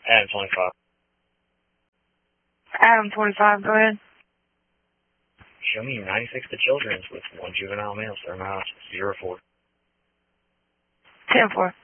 Adam 25. Adam 25, go ahead. Show me 96 to Children's with 1 juvenile male, sir. 0-4. 10-4.